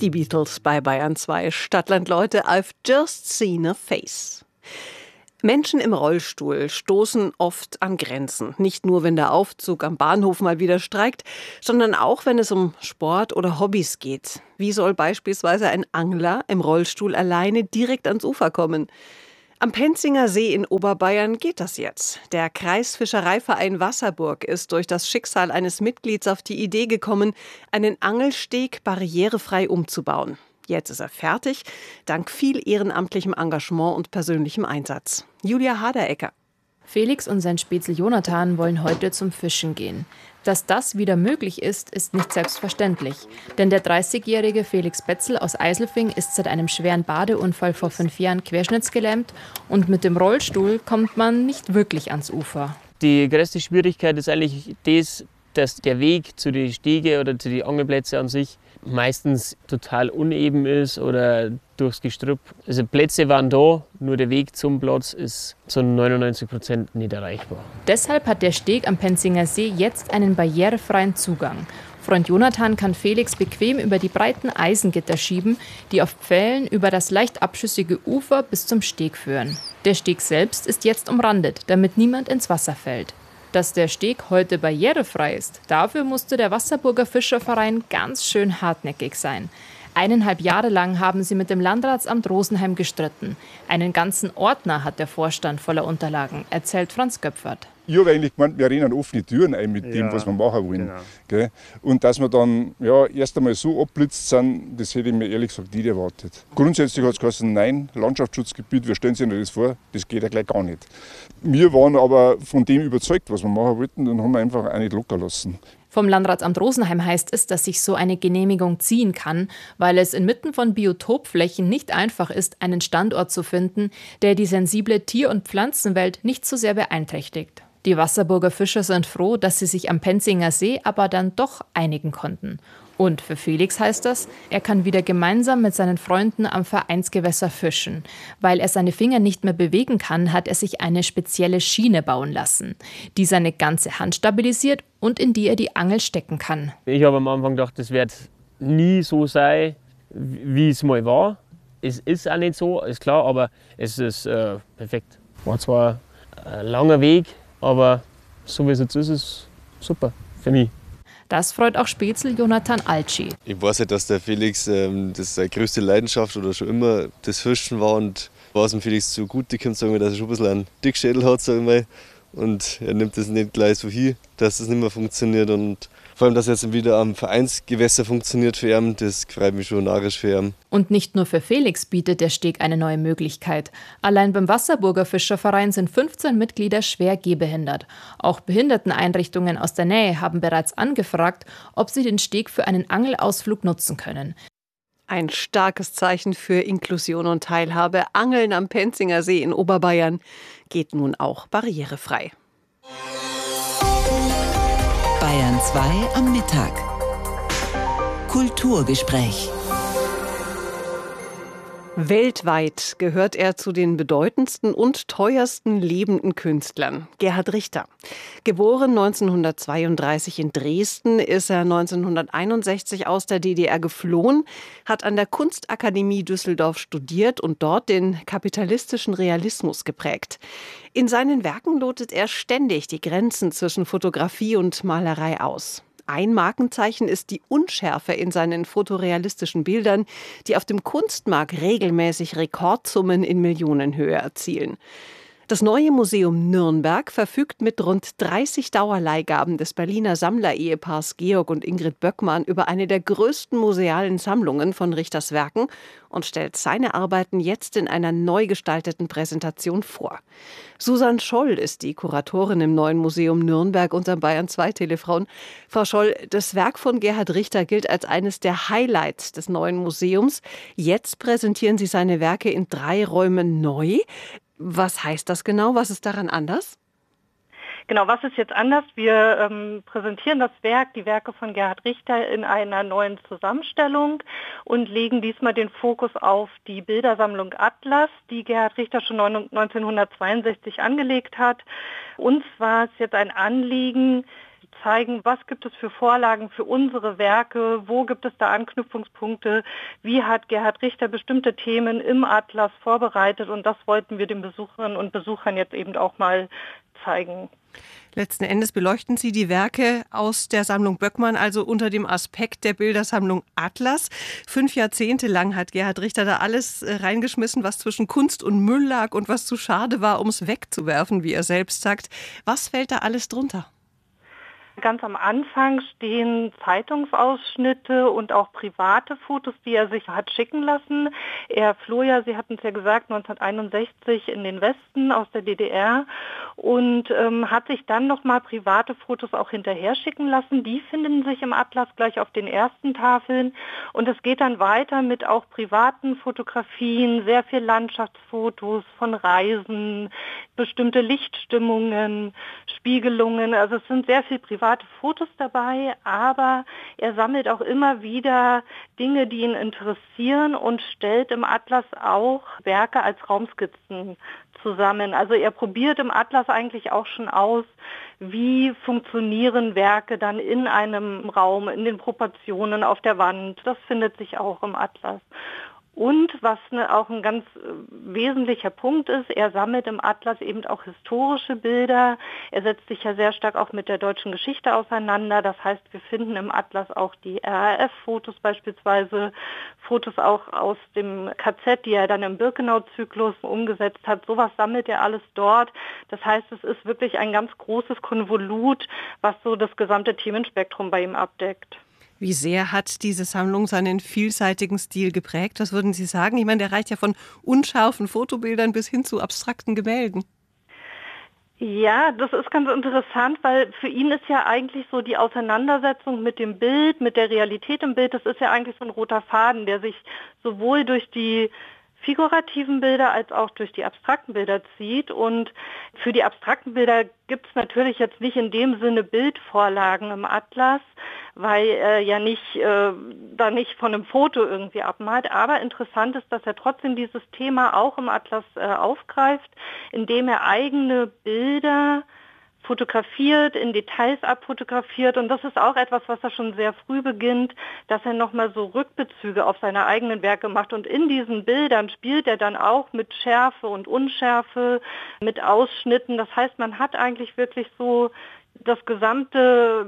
Die Beatles bei Bayern 2. Stadtland Leute, I've just seen a face. Menschen im Rollstuhl stoßen oft an Grenzen. Nicht nur, wenn der Aufzug am Bahnhof mal wieder streikt, sondern auch, wenn es um Sport oder Hobbys geht. Wie soll beispielsweise ein Angler im Rollstuhl alleine direkt ans Ufer kommen? Am Penzinger See in Oberbayern geht das jetzt. Der Kreisfischereiverein Wasserburg ist durch das Schicksal eines Mitglieds auf die Idee gekommen, einen Angelsteg barrierefrei umzubauen. Jetzt ist er fertig, dank viel ehrenamtlichem Engagement und persönlichem Einsatz. Julia Haderecker. Felix und sein Spätzle Jonathan wollen heute zum Fischen gehen. Dass das wieder möglich ist, ist nicht selbstverständlich. Denn der 30-jährige Felix Betzel aus Eiselfing ist seit einem schweren Badeunfall vor 5 Jahren querschnittsgelähmt und mit dem Rollstuhl kommt man nicht wirklich ans Ufer. Die größte Schwierigkeit ist eigentlich das, dass der Weg zu den Stege oder zu den Angelplätzen an sich meistens total uneben ist oder durchs Gestrüpp. Also Plätze waren da, nur der Weg zum Platz ist zu 99% nicht erreichbar. Deshalb hat der Steg am Penzinger See jetzt einen barrierefreien Zugang. Freund Jonathan kann Felix bequem über die breiten Eisengitter schieben, die auf Pfählen über das leicht abschüssige Ufer bis zum Steg führen. Der Steg selbst ist jetzt umrandet, damit niemand ins Wasser fällt. Dass der Steg heute barrierefrei ist, dafür musste der Wasserburger Fischerverein ganz schön hartnäckig sein. 1,5 Jahre lang haben sie mit dem Landratsamt Rosenheim gestritten. Einen ganzen Ordner hat der Vorstand voller Unterlagen, erzählt Franz Göpfert. Ich habe eigentlich gemeint, wir rennen offene Türen ein mit dem, was wir machen wollen. Genau. Und dass wir dann erst einmal so abblitzt sind, das hätte ich mir ehrlich gesagt nicht erwartet. Grundsätzlich hat es geheißen, nein, Landschaftsschutzgebiet, wir stellen sich das vor, das geht ja gleich gar nicht. Wir waren aber von dem überzeugt, was wir machen wollten, und haben einfach auch nicht locker lassen. Vom Landratsamt Rosenheim heißt es, dass sich so eine Genehmigung ziehen kann, weil es inmitten von Biotopflächen nicht einfach ist, einen Standort zu finden, der die sensible Tier- und Pflanzenwelt nicht so sehr beeinträchtigt. Die Wasserburger Fischer sind froh, dass sie sich am Penzinger See aber dann doch einigen konnten. Und für Felix heißt das, er kann wieder gemeinsam mit seinen Freunden am Vereinsgewässer fischen. Weil er seine Finger nicht mehr bewegen kann, hat er sich eine spezielle Schiene bauen lassen, die seine ganze Hand stabilisiert und in die er die Angel stecken kann. Ich habe am Anfang gedacht, das wird nie so sein, wie es mal war. Es ist auch nicht so, ist klar, aber es ist perfekt. War zwar ein langer Weg, aber so wie es jetzt ist, ist es super für mich. Das freut auch Spätzle Jonathan Altschi. Ich weiß ja, dass der Felix das seine größte Leidenschaft oder schon immer das Fischen war, und was dem Felix zugute kommt, sagen wir, dass er schon ein bisschen einen Dickschädel hat, sagen wir. Und er nimmt das nicht gleich so hin, dass das nicht mehr funktioniert, und vor allem, dass jetzt wieder am Vereinsgewässer funktioniert für ihn, das freut mich schon narrisch für ihn. Und nicht nur für Felix bietet der Steg eine neue Möglichkeit. Allein beim Wasserburger Fischerverein sind 15 Mitglieder schwer gehbehindert. Auch Behinderteneinrichtungen aus der Nähe haben bereits angefragt, ob sie den Steg für einen Angelausflug nutzen können. Ein starkes Zeichen für Inklusion und Teilhabe. Angeln am Penzinger See in Oberbayern geht nun auch barrierefrei. Bayern 2 am Mittag. Kulturgespräch. Weltweit gehört er zu den bedeutendsten und teuersten lebenden Künstlern. Gerhard Richter. Geboren 1932 in Dresden, ist er 1961 aus der DDR geflohen, hat an der Kunstakademie Düsseldorf studiert und dort den kapitalistischen Realismus geprägt. In seinen Werken lotet er ständig die Grenzen zwischen Fotografie und Malerei aus. Ein Markenzeichen ist die Unschärfe in seinen fotorealistischen Bildern, die auf dem Kunstmarkt regelmäßig Rekordsummen in Millionenhöhe erzielen. Das Neue Museum Nürnberg verfügt mit rund 30 Dauerleihgaben des Berliner Sammlerehepaars Georg und Ingrid Böckmann über eine der größten musealen Sammlungen von Richters Werken und stellt seine Arbeiten jetzt in einer neu gestalteten Präsentation vor. Susanne Scholl ist die Kuratorin im Neuen Museum Nürnberg und am Bayern 2 Telefrauen. Frau Scholl, das Werk von Gerhard Richter gilt als eines der Highlights des Neuen Museums. Jetzt präsentieren Sie seine Werke in 3 Räumen neu. Was heißt das genau? Was ist daran anders? Genau, was ist jetzt anders? Wir präsentieren die Werke von Gerhard Richter in einer neuen Zusammenstellung und legen diesmal den Fokus auf die Bildersammlung Atlas, die Gerhard Richter schon 1962 angelegt hat. Uns war es jetzt ein Anliegen, zeigen, was gibt es für Vorlagen für unsere Werke, wo gibt es da Anknüpfungspunkte, wie hat Gerhard Richter bestimmte Themen im Atlas vorbereitet, und das wollten wir den Besucherinnen und Besuchern jetzt eben auch mal zeigen. Letzten Endes beleuchten Sie die Werke aus der Sammlung Böckmann also unter dem Aspekt der Bildersammlung Atlas. 5 Jahrzehnte lang hat Gerhard Richter da alles reingeschmissen, was zwischen Kunst und Müll lag und was zu schade war, um es wegzuwerfen, wie er selbst sagt. Was fällt da alles drunter? Ganz am Anfang stehen Zeitungsausschnitte und auch private Fotos, die er sich hat schicken lassen. Er floh ja, Sie hatten es ja gesagt, 1961 in den Westen aus der DDR und hat sich dann nochmal private Fotos auch hinterher schicken lassen. Die finden sich im Atlas gleich auf den ersten Tafeln, und es geht dann weiter mit auch privaten Fotografien, sehr viel Landschaftsfotos von Reisen, bestimmte Lichtstimmungen, Spiegelungen. Also es sind sehr viel private Fotos dabei, aber er sammelt auch immer wieder Dinge, die ihn interessieren, und stellt im Atlas auch Werke als Raumskizzen zusammen. Also er probiert im Atlas eigentlich auch schon aus, wie funktionieren Werke dann in einem Raum, in den Proportionen auf der Wand. Das findet sich auch im Atlas. Und was auch ein ganz wesentlicher Punkt ist, er sammelt im Atlas eben auch historische Bilder. Er setzt sich ja sehr stark auch mit der deutschen Geschichte auseinander. Das heißt, wir finden im Atlas auch die RAF-Fotos beispielsweise, Fotos auch aus dem KZ, die er dann im Birkenau-Zyklus umgesetzt hat. Sowas sammelt er alles dort. Das heißt, es ist wirklich ein ganz großes Konvolut, was so das gesamte Themenspektrum bei ihm abdeckt. Wie sehr hat diese Sammlung seinen vielseitigen Stil geprägt? Was würden Sie sagen? Ich meine, der reicht ja von unscharfen Fotobildern bis hin zu abstrakten Gemälden. Ja, das ist ganz interessant, weil für ihn ist ja eigentlich so die Auseinandersetzung mit dem Bild, mit der Realität im Bild, das ist ja eigentlich so ein roter Faden, der sich sowohl durch die figurativen Bilder als auch durch die abstrakten Bilder zieht. Und für die abstrakten Bilder gibt es natürlich jetzt nicht in dem Sinne Bildvorlagen im Atlas, weil er ja da nicht von einem Foto irgendwie abmalt. Aber interessant ist, dass er trotzdem dieses Thema auch im Atlas aufgreift, indem er eigene Bilder fotografiert, in Details abfotografiert, und das ist auch etwas, was er schon sehr früh beginnt, dass er nochmal so Rückbezüge auf seine eigenen Werke macht, und in diesen Bildern spielt er dann auch mit Schärfe und Unschärfe, mit Ausschnitten. Das heißt, man hat eigentlich wirklich so das gesamte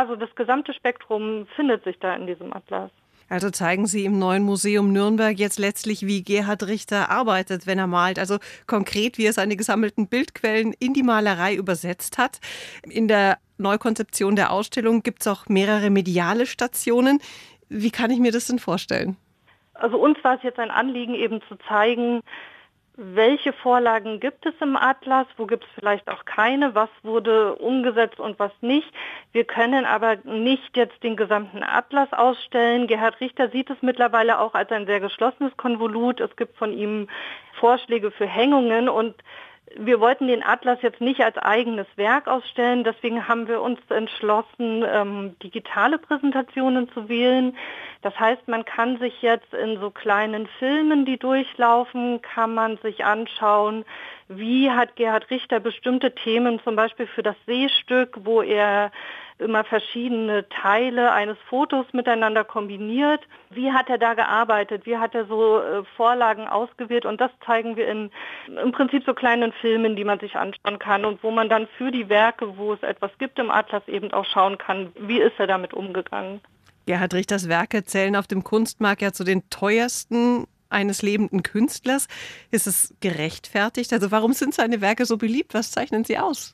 Spektrum findet sich da in diesem Atlas. Also zeigen Sie im Neuen Museum Nürnberg jetzt letztlich, wie Gerhard Richter arbeitet, wenn er malt. Also konkret, wie er seine gesammelten Bildquellen in die Malerei übersetzt hat. In der Neukonzeption der Ausstellung gibt es auch mehrere mediale Stationen. Wie kann ich mir das denn vorstellen? Also uns war es jetzt ein Anliegen, eben zu zeigen, welche Vorlagen gibt es im Atlas, wo gibt es vielleicht auch keine, was wurde umgesetzt und was nicht. Wir können aber nicht jetzt den gesamten Atlas ausstellen. Gerhard Richter sieht es mittlerweile auch als ein sehr geschlossenes Konvolut. Es gibt von ihm Vorschläge für Hängungen, und wir wollten den Atlas jetzt nicht als eigenes Werk ausstellen, deswegen haben wir uns entschlossen, digitale Präsentationen zu wählen. Das heißt, man kann sich jetzt in so kleinen Filmen, die durchlaufen, kann man sich anschauen, wie hat Gerhard Richter bestimmte Themen, zum Beispiel für das Seestück, wo er immer verschiedene Teile eines Fotos miteinander kombiniert. Wie hat er da gearbeitet? Wie hat er so Vorlagen ausgewählt? Und das zeigen wir im Prinzip so kleinen Filmen, die man sich anschauen kann und wo man dann für die Werke, wo es etwas gibt im Atlas, eben auch schauen kann, wie ist er damit umgegangen. Gerhard Richters Werke zählen auf dem Kunstmarkt ja zu den teuersten eines lebenden Künstlers. Ist es gerechtfertigt? Also warum sind seine Werke so beliebt? Was zeichnen sie aus?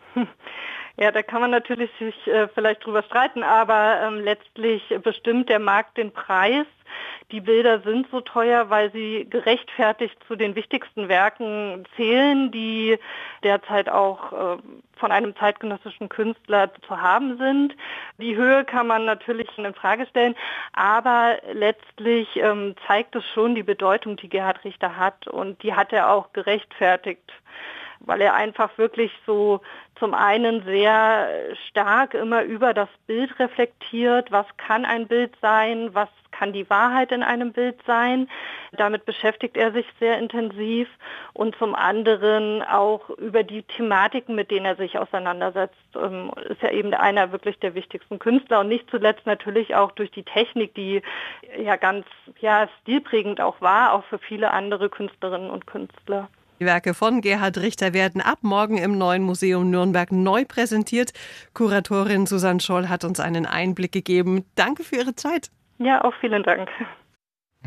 Ja, da kann man natürlich sich vielleicht drüber streiten, aber letztlich bestimmt der Markt den Preis. Die Bilder sind so teuer, weil sie gerechtfertigt zu den wichtigsten Werken zählen, die derzeit auch von einem zeitgenössischen Künstler zu haben sind. Die Höhe kann man natürlich in Frage stellen, aber letztlich zeigt es schon die Bedeutung, die Gerhard Richter hat, und die hat er auch gerechtfertigt. weil er einfach wirklich so zum einen sehr stark immer über das Bild reflektiert, was kann ein Bild sein, was kann die Wahrheit in einem Bild sein. Damit beschäftigt er sich sehr intensiv und zum anderen auch über die Thematiken, mit denen er sich auseinandersetzt, ist er eben einer wirklich der wichtigsten Künstler und nicht zuletzt natürlich auch durch die Technik, die ja ganz stilprägend auch war, auch für viele andere Künstlerinnen und Künstler. Die Werke von Gerhard Richter werden ab morgen im Neuen Museum Nürnberg neu präsentiert. Kuratorin Susanne Scholl hat uns einen Einblick gegeben. Danke für Ihre Zeit. Ja, auch vielen Dank.